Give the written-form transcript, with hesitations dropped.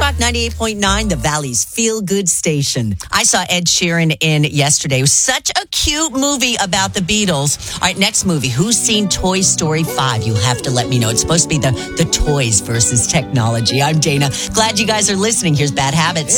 Rock 98.9, the Valley's feel-good station. I saw Ed Sheeran in yesterday. It was such a cute movie about the Beatles. All right, next movie. Who's seen Toy Story 5? You'll have to let me know. It's supposed to be the toys versus technology. I'm Dana. Glad you guys are listening. Here's Bad Habits.